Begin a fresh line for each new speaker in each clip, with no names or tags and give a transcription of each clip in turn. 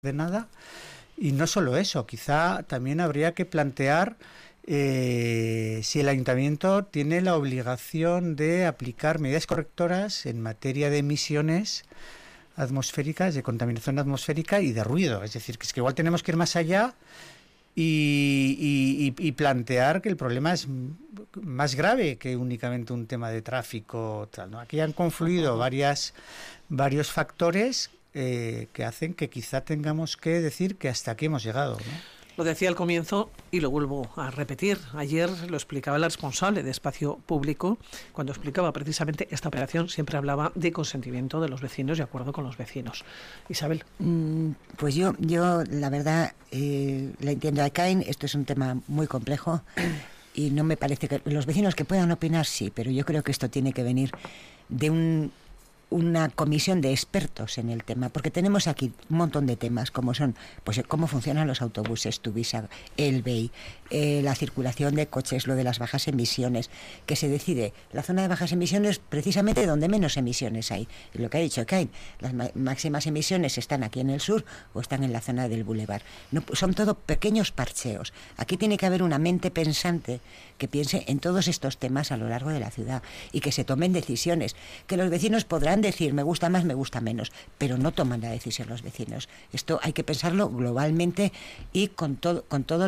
de nada. Y no solo eso, quizá también habría que plantear si el ayuntamiento tiene la obligación de aplicar medidas correctoras en materia de emisiones atmosféricas, de contaminación atmosférica y de ruido. Es decir, que es que igual tenemos que ir más allá y plantear que el problema es más grave que únicamente un tema de tráfico, tal, ¿no? Aquí han confluido varios factores que hacen que quizá tengamos que decir que hasta aquí hemos llegado, ¿no?
Lo decía al comienzo y lo vuelvo a repetir. Ayer lo explicaba el responsable de Espacio Público. Cuando explicaba precisamente esta operación, siempre hablaba de consentimiento de los vecinos y acuerdo con los vecinos. Isabel.
Pues yo la verdad, la entiendo a Ekain. Esto es un tema muy complejo y no me parece que los vecinos que puedan opinar, sí, pero yo creo que esto tiene que venir de una comisión de expertos en el tema, porque tenemos aquí un montón de temas, como son, pues cómo funcionan los autobuses, Tuvisa, el BEI, la circulación de coches, lo de las bajas emisiones, que se decide la zona de bajas emisiones precisamente donde menos emisiones hay. Y lo que ha dicho Kain, las máximas emisiones están aquí en el sur o están en la zona del bulevar. No, son todo pequeños parcheos. Aquí tiene que haber una mente pensante que piense en todos estos temas a lo largo de la ciudad y que se tomen decisiones, que los vecinos podrán decir me gusta más, me gusta menos, pero no toman la decisión los vecinos. Esto hay que pensarlo globalmente y con todos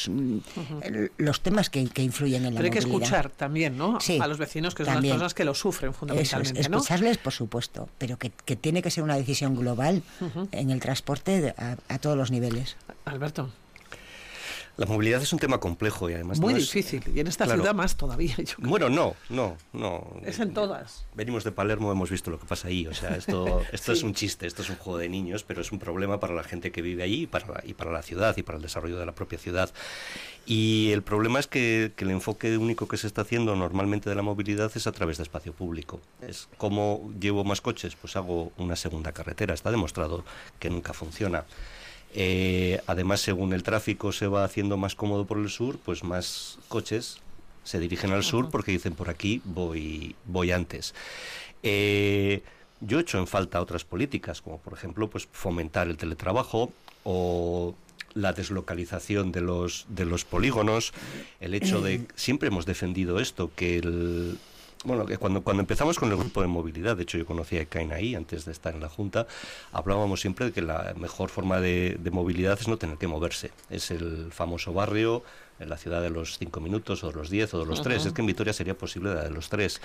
los temas que influyen en la movilidad.
Pero hay que escuchar también, ¿no?
Sí,
a los vecinos, que son
también.
las personas que lo sufren fundamentalmente.
Eso es, escucharles, ¿no? Por supuesto, pero que tiene que ser una decisión global en el transporte a todos los niveles.
Alberto.
La movilidad es un tema complejo y además
muy difícil, y en esta ciudad más todavía. Yo creo.
Bueno, no.
Es en todas.
Venimos de Palermo, hemos visto lo que pasa ahí. O sea, esto sí. Es un chiste, esto es un juego de niños, pero es un problema para la gente que vive allí y para la ciudad y para el desarrollo de la propia ciudad. Y el problema es que el enfoque único que se está haciendo normalmente de la movilidad es a través de espacio público. Es ¿cómo llevo más coches? Pues hago una segunda carretera. Está demostrado que nunca funciona. Además, según el tráfico se va haciendo más cómodo por el sur, pues más coches se dirigen al sur porque dicen por aquí voy antes. Yo he hecho en falta otras políticas, como por ejemplo pues fomentar el teletrabajo o la deslocalización de los polígonos, el hecho de siempre hemos defendido esto, que cuando empezamos con el grupo de movilidad, de hecho yo conocí a Ekain ahí antes de estar en la Junta, hablábamos siempre de que la mejor forma de movilidad es no tener que moverse. Es el famoso barrio, en la ciudad de los 5 minutos, o de los 10, o de los 3. Es que en Vitoria sería posible la de los 3.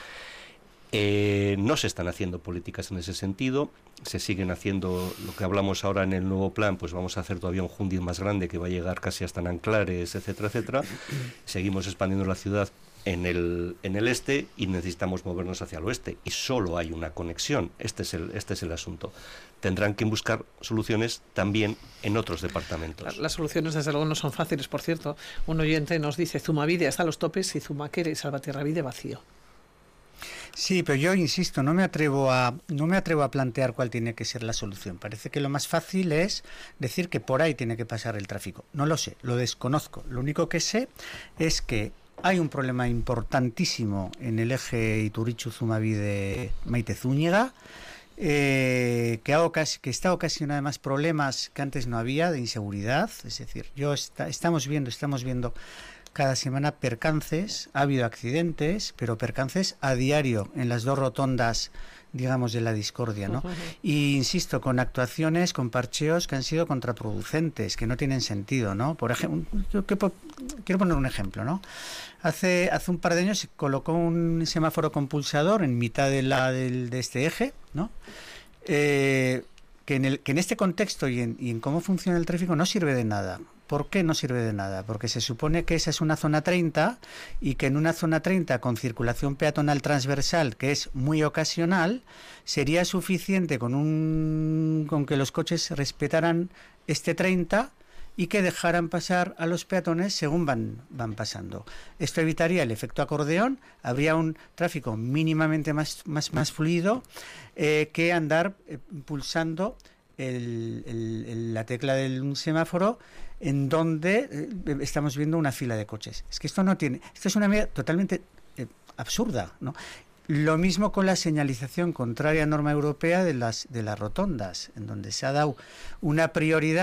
No se están haciendo políticas en ese sentido, se siguen haciendo lo que hablamos ahora en el nuevo plan, pues vamos a hacer todavía un Júndiz más grande que va a llegar casi hasta Nanclares, etcétera, etcétera. Seguimos expandiendo la ciudad en el este y necesitamos movernos hacia el oeste y solo hay una conexión. Este es el asunto. Tendrán que buscar soluciones también en otros departamentos.
Las soluciones desde luego no son fáciles, por cierto. Un oyente nos dice Zumabide hasta los topes y Zumaquere y Salvatierrabide vacío.
Sí, pero yo insisto, no me atrevo a plantear cuál tiene que ser la solución. Parece que lo más fácil es decir que por ahí tiene que pasar el tráfico. No lo sé, lo desconozco. Lo único que sé es que hay un problema importantísimo en el eje Iturrichu-Zumabide-Maite-Zúñiga, que está ocasionando además problemas que antes no había de inseguridad. Es decir, estamos viendo cada semana percances, ha habido accidentes, pero percances a diario en las dos rotondas, digamos, de la discordia, ¿no? Y insisto, con actuaciones, con parcheos que han sido contraproducentes, que no tienen sentido, ¿no? Por ejemplo, quiero poner un ejemplo, ¿no? Hace un par de años se colocó un semáforo con pulsador en mitad de este eje, ¿no? Que en este contexto y en cómo funciona el tráfico no sirve de nada. ¿Por qué no sirve de nada? Porque se supone que esa es una zona 30 y que en una zona 30 con circulación peatonal transversal, que es muy ocasional, sería suficiente con que los coches respetaran este 30 y que dejaran pasar a los peatones según van pasando. Esto evitaría el efecto acordeón, habría un tráfico mínimamente más fluido que andar pulsando la tecla de un semáforo en donde estamos viendo una fila de coches. Es que esto es una medida totalmente absurda, ¿no? Lo mismo con la señalización contraria a norma europea de las rotondas, en donde se ha dado una prioridad